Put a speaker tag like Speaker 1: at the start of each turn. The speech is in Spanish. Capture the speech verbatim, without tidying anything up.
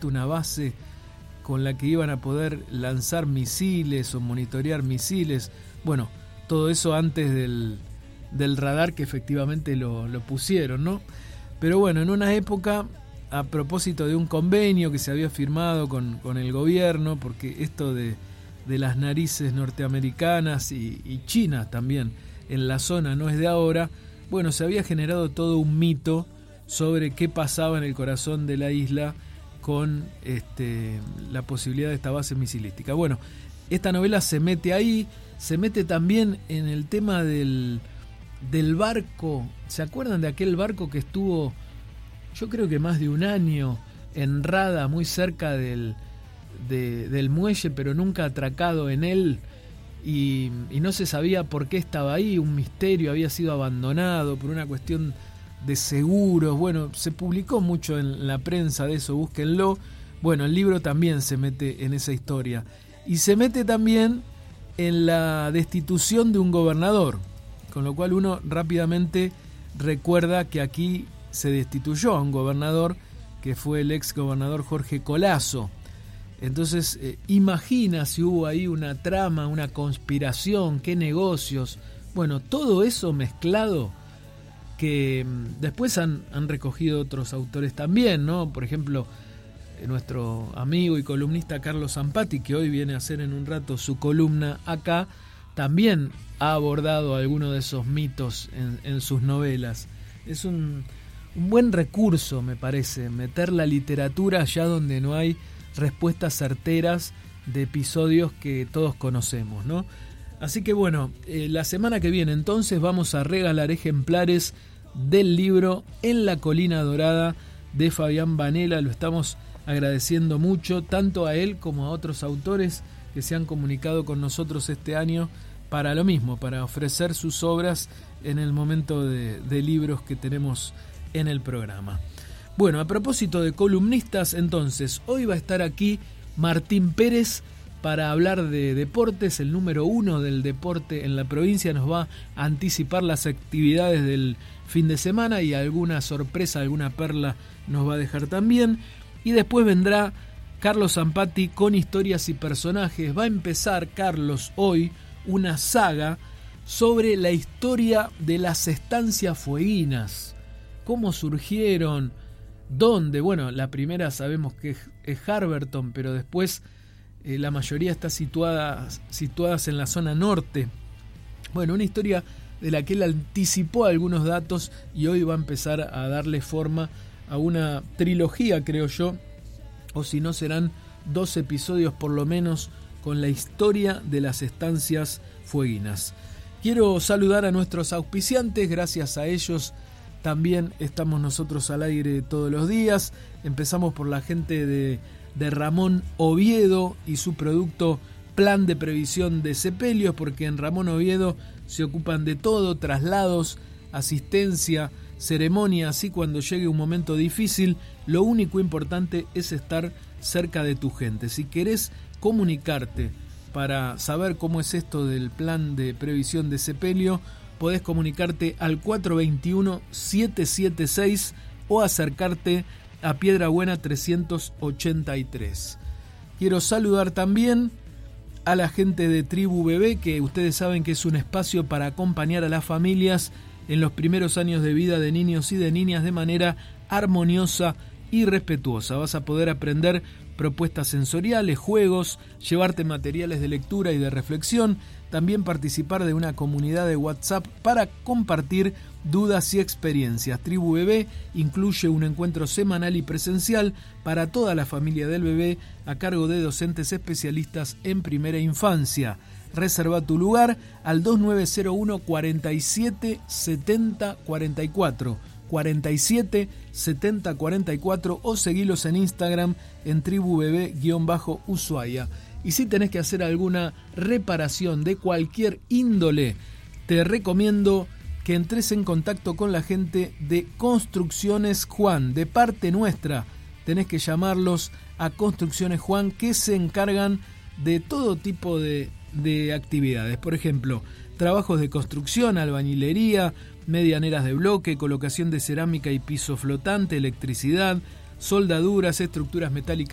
Speaker 1: supuesto una base con la que iban a poder lanzar misiles o monitorear misiles. Bueno, todo eso antes del, del radar que efectivamente lo, lo pusieron, ¿no? Pero bueno, en una época, a propósito de un convenio que se había firmado con, con el gobierno, porque esto de, de las narices norteamericanas y, y China también en la zona no es de ahora, bueno, se había generado todo un mito sobre qué pasaba en el corazón de la isla con este, la posibilidad de esta base misilística. Bueno, esta novela se mete ahí, se mete también en el tema del, del barco. ¿Se acuerdan de aquel barco que estuvo, yo creo que más de un año, en Rada, muy cerca del, de, del muelle, pero nunca atracado en él? Y, y no se sabía por qué estaba ahí, un misterio, había sido abandonado por una cuestión de seguros. Bueno, se publicó mucho en la prensa de eso, búsquenlo. Bueno, el libro también se mete en esa historia. Y se mete también en la destitución de un gobernador, con lo cual uno rápidamente recuerda que aquí se destituyó a un gobernador, que fue el ex gobernador Jorge Colasso. Entonces, eh, imagina si hubo ahí una trama, una conspiración, qué negocios. Bueno, todo eso mezclado que después han, han recogido otros autores también, ¿no? Por ejemplo, eh, nuestro amigo y columnista Carlos Zampati, que hoy viene a hacer en un rato su columna acá, también ha abordado algunos de esos mitos en, en sus novelas. Es un, un buen recurso, me parece, meter la literatura allá donde no hay respuestas certeras de episodios que todos conocemos, ¿no? Así que bueno, eh, la semana que viene entonces vamos a regalar ejemplares del libro En la Colina Dorada de Fabián Banela. Lo estamos agradeciendo mucho, tanto a él como a otros autores que se han comunicado con nosotros este año para lo mismo, para ofrecer sus obras en el momento de, de libros que tenemos en el programa. Bueno, a propósito de columnistas, entonces, hoy va a estar aquí Martín Pérez para hablar de deportes. El número uno del deporte en la provincia nos va a anticipar las actividades del fin de semana y alguna sorpresa, alguna perla nos va a dejar también. Y después vendrá Carlos Zampati con historias y personajes. Va a empezar, Carlos, hoy una saga sobre la historia de las estancias fueguinas. ¿Cómo surgieron? ¿Dónde? Bueno, la primera sabemos que es Harberton, pero después eh, la mayoría está situada, situadas en la zona norte. Bueno, una historia de la que él anticipó algunos datos y hoy va a empezar a darle forma a una trilogía, creo yo, o si no serán dos episodios por lo menos con la historia de las estancias fueguinas. Quiero saludar a nuestros auspiciantes, gracias a ellos también estamos nosotros al aire todos los días. Empezamos por la gente de, de Ramón Oviedo y su producto Plan de Previsión de Sepelios, porque en Ramón Oviedo se ocupan de todo, traslados, asistencia, ceremonias, y cuando llegue un momento difícil, lo único importante es estar cerca de tu gente. Si querés comunicarte para saber cómo es esto del Plan de Previsión de Sepelio, podés comunicarte al cuatro dos uno, siete siete seis o acercarte a Piedra Buena trescientos ochenta y tres. Quiero saludar también a la gente de Tribu Bebé, que ustedes saben que es un espacio para acompañar a las familias en los primeros años de vida de niños y de niñas de manera armoniosa y respetuosa. Vas a poder aprender propuestas sensoriales, juegos, llevarte materiales de lectura y de reflexión, también participar de una comunidad de WhatsApp para compartir dudas y experiencias. Tribu Bebé incluye un encuentro semanal y presencial para toda la familia del bebé a cargo de docentes especialistas en primera infancia. Reserva tu lugar al dos nueve cero uno, cuatro siete siete cero cuatro cuatro. cuarenta y siete setenta cuarenta y cuatro o seguilos en Instagram en tribu bebé-ushuaia. Y si tenés que hacer alguna reparación de cualquier índole, te recomiendo que entres en contacto con la gente de Construcciones Juan. De parte nuestra, tenés que llamarlos a Construcciones Juan, que se encargan de todo tipo de, de actividades. Por ejemplo, trabajos de construcción, albañilería, medianeras de bloque, colocación de cerámica y piso flotante, electricidad, soldaduras, estructuras metálicas